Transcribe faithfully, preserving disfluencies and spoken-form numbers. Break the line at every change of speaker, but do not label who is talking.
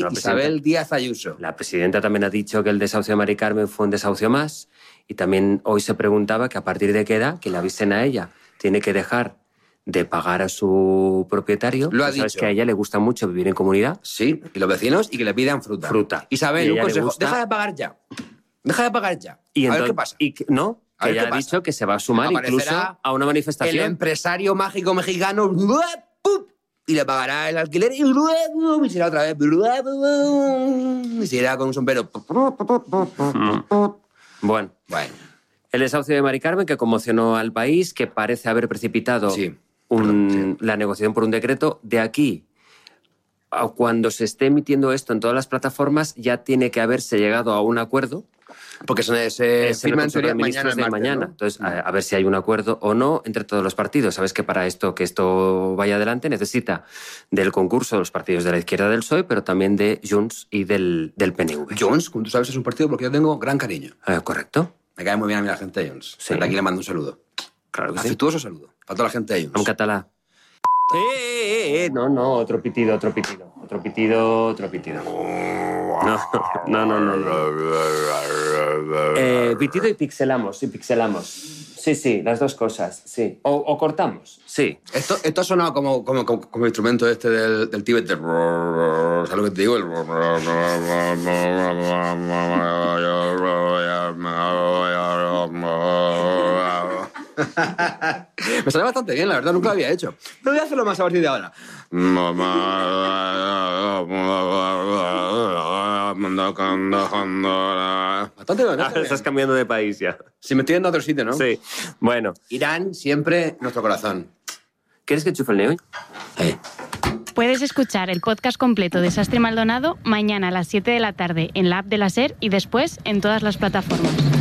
Isabel Díaz Ayuso.
La presidenta también ha dicho que el desahucio de Mari Carmen fue un desahucio más y también hoy se preguntaba que a partir de qué edad, que le avisen a ella, tiene que dejar de pagar a su propietario.
Lo ha
dicho. Sabes
dicho.
que a ella le gusta mucho vivir en comunidad.
Sí, y los vecinos y que le pidan fruta.
Fruta.
Isabel,
Y a
un
ella le
consejo.
gusta-
Deja de pagar ya. Deja de pagar ya.
Y
a
entonces,
ver qué pasa.
Y, que- no,
A
que
ver
ella
qué
ha
pasa.
dicho que se va a sumar
Aparecerá
incluso a una
El
manifestación.
empresario mágico mexicano ¡pup! Y le pagará el alquiler y luego y será otra vez y se irá con un sombrero.
Bueno,
Bueno,
el desahucio de Mari Carmen que conmocionó al país, que parece haber precipitado
Sí,
un- la negociación por un decreto. De aquí a cuando se esté emitiendo esto en todas las plataformas, ya tiene que haberse llegado a un acuerdo.
porque se, se
Es en el
firma en
Consejo
teoría
de Ministros
mañana.
de
martes,
mañana.
¿no?
Entonces, a, a ver si hay un acuerdo o no entre todos los partidos. Sabes que para esto que esto vaya adelante necesita del concurso de los partidos de la izquierda del P S O E, pero también de Junts y del, del P N V.
Junts, como tú sabes, es un partido porque yo tengo gran cariño.
Eh, ¿Correcto?
Me cae muy bien a mí la gente de Junts.
Sí.
Desde aquí le mando un saludo.
Claro que sí.
Afectuoso saludo para toda la gente de
En
Junts.
catalán. Eh, eh, eh, no, no, otro pitido, otro pitido. Otro pitido, otro pitido. No, no, no, no. no. Eh, pitido y pixelamos, sí, pixelamos. Sí, sí, las dos cosas, sí. O, o cortamos, sí.
Esto, esto ha sonado como, como, como, como el instrumento este del, del Tíbet. Del... ¿Sabes lo que te digo? El... Me sale bastante bien, la verdad, nunca lo había hecho. Pero voy a hacerlo más a partir de ahora. Bastante bien,
Ahora estás cambiando de país ya.
Si me estoy yendo a otro sitio, ¿no?
Sí. Bueno,
Irán siempre nuestro corazón.
¿quieres que enchufe el neón?
Eh.
Puedes escuchar el podcast completo de Sastre Maldonado mañana a las siete de la tarde en la app de la SER y después en todas las plataformas.